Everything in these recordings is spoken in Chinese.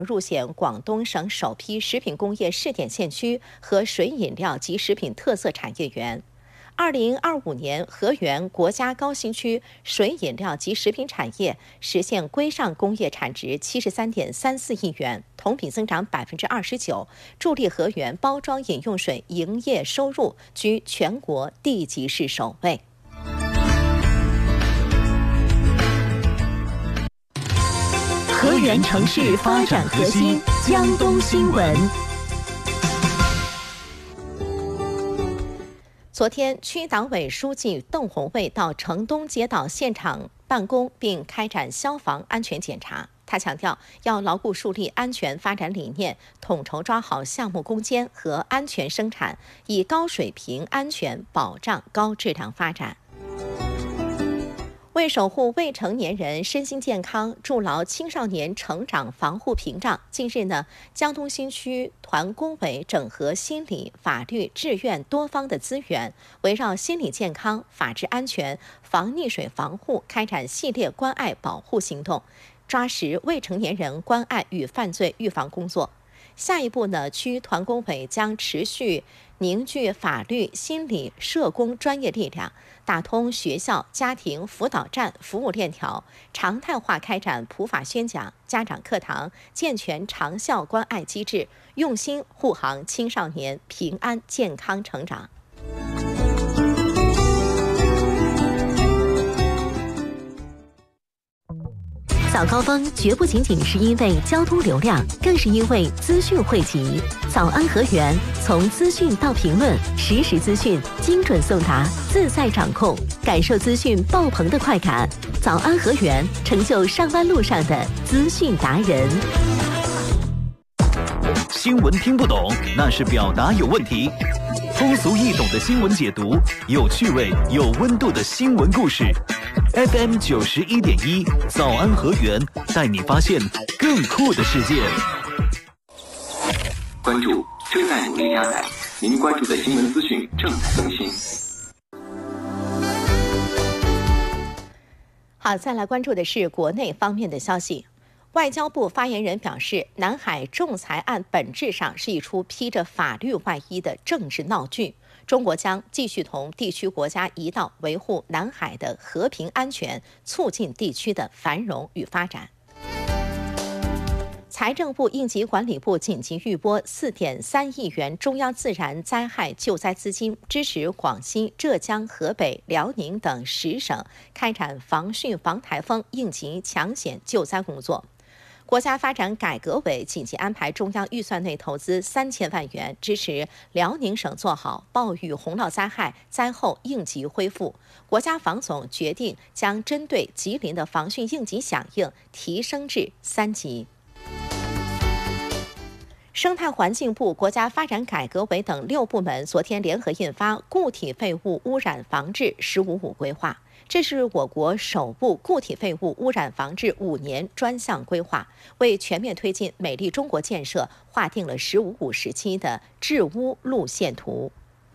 入选广东省首批食品工业试点县区和水饮料及食品特色产业园。2025年，河源国家高新区水饮料及食品产业实现规上工业产值73.34亿元，同比增长29%，助力河源包装饮用水营业收入居全国地级市首位。 河源城市发展核心，江东新闻。 昨天，区党委书记邓宏卫到城东街道现场办公，并开展消防安全检查。他强调，要牢固树立安全发展理念，统筹抓好项目攻坚和安全生产，以高水平安全保障高质量发展。为守护未成年人身心健康，筑牢青少年成长防护屏障，近日呢，江东新区团工委整合心理、法律、志愿多方的资源，围绕心理健康、法治安全、防溺水防护，开展系列关爱保护行动，抓实未成年人关爱与犯罪预防工作。下一步呢，区团工委将持续凝聚法律、心理、社工专业力量，打通学校、家庭辅导站服务链条，常态化开展普法宣讲、家长课堂，健全长效关爱机制，用心护航青少年平安健康成长。 早高峰绝不仅仅是因为交通流量，更是因为资讯汇集。早安河源，从资讯到评论，实时资讯精准送达，自在掌控，感受资讯爆棚的快感。早安河源，成就上班路上的资讯达人。 新闻听不懂，那是表达有问题。通俗易懂的新闻解读，有趣味、有温度的新闻故事。FM 91.1，早安河源，带你发现更酷的世界。 关注正在努力加载，您关注的新闻资讯正在更新。 好，再来关注的是国内方面的消息。外交部发言人表示，南海仲裁案本质上是一出披着法律外衣的政治闹剧。中国将继续同地区国家一道维护南海的和平安全，促进地区的繁荣与发展。财政部应急管理部紧急预拨4.3亿元中央自然灾害救灾资金，支持广西、浙江、河北、辽宁等10省开展防汛防台风应急抢险救灾工作。国家发展改革委紧急安排中央预算内投资3000万元，支持辽宁省做好暴雨洪涝灾害灾后应急恢复。国家防总决定将针对吉林的防汛应急响应提升至3级。生态环境部、国家发展改革委等6部门昨天联合印发《固体废物污染防治“15-5”规划》，这是我国首部固体废物污染防治5年专项规划，为全面推进美丽中国建设划定了“15-5”时期的治污路线图。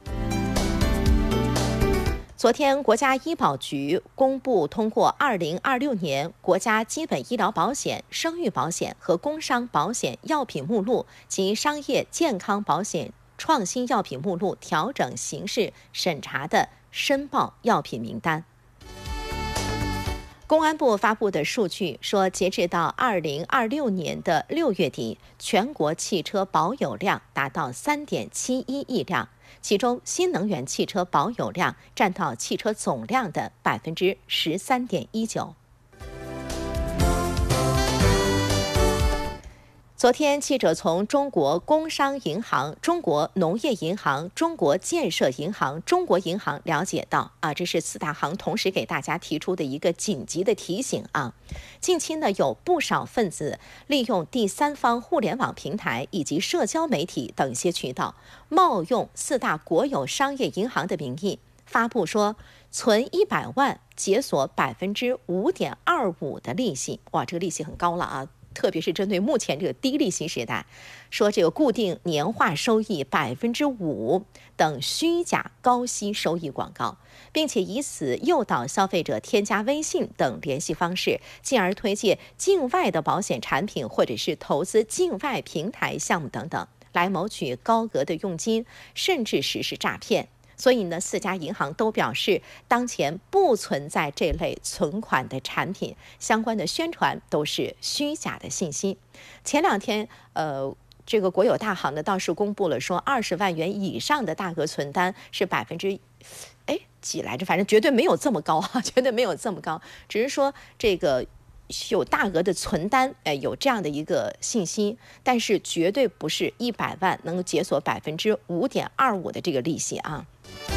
昨天，国家医保局公布通过2026年国家基本医疗保险、生育保险和工伤保险药品目录及商业健康保险创新药品目录调整形式审查的申报药品名单。公安部发布的数据说，截至到2026年的6月底，全国汽车保有量达到3.71亿辆，其中新能源汽车保有量占到汽车总量的13.19%。昨天，记者从中国工商银行、中国农业银行、中国建设银行、中国银行了解到，这是4大行同时给大家提出的一个紧急的提醒啊。近期呢，有不少分子利用第三方互联网平台以及社交媒体等一些渠道，冒用4大国有商业银行的名义，发布说存100万解锁5.25%的利息。哇，这个利息很高了啊！ 特别是针对目前这个低利息时代，说这个固定年化收益5%等虚假高息收益广告，并且以此诱导消费者添加微信等联系方式，进而推介境外的保险产品或者是投资境外平台项目等等，来谋取高额的佣金，甚至实施诈骗。所以呢，4家银行都表示，当前不存在这类存款的产品，相关的宣传都是虚假的信息。前2天，这个国有大行呢倒是公布了说，20万元以上的大额存单是几来着，反正绝对没有这么高啊，绝对没有这么高，只是说这个有大额的存单，有这样的一个信息，但是绝对不是100万能够解锁5.25%的这个利息啊。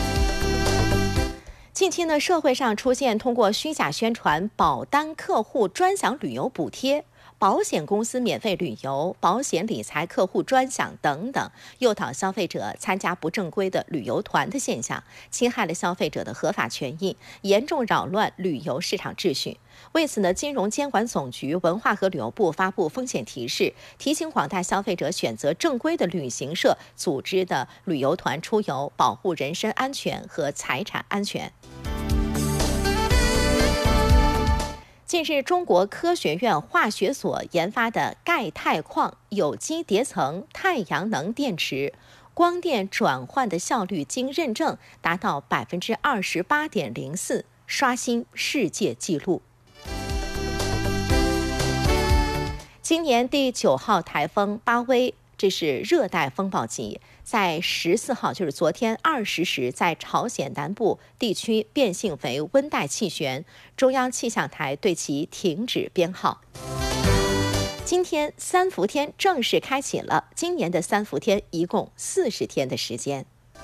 近期呢，社会上出现通过虚假宣传保单客户专享旅游补贴、保险公司免费旅游、保险理财客户专享等等，诱导消费者参加不正规的旅游团的现象，侵害了消费者的合法权益，严重扰乱旅游市场秩序。为此呢，金融监管总局、文化和旅游部发布风险提示，提醒广大消费者选择正规的旅行社组织的旅游团出游，保护人身安全和财产安全。近日，中国科学院化学所研发的钙钛矿有机叠层太阳能电池，光电转换的效率经认证达到28.04%，刷新世界纪录。今年第9号台风巴威，这是热带风暴级，在14号，就是昨天20时，在朝鲜南部地区变性为温带气旋，中央气象台对其停止编号。今天3伏天正式开启了，今年的3伏天一共40天的时间。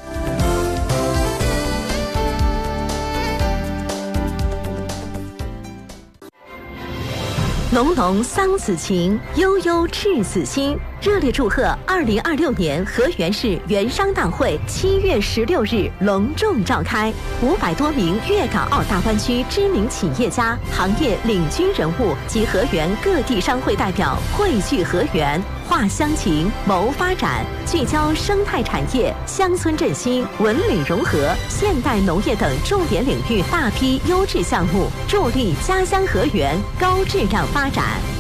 浓浓桑梓情，悠悠赤子心。热烈祝贺2026年河源市原商大会7月16日隆重召开，500多名粤港澳大湾区知名企业家、行业领军人物及河源各地商会代表汇聚河源，话乡情，谋发展，聚焦生态产业、乡村振兴、文旅融合、现代农业等重点领域大批优质项目，助力家乡河源高质量发展。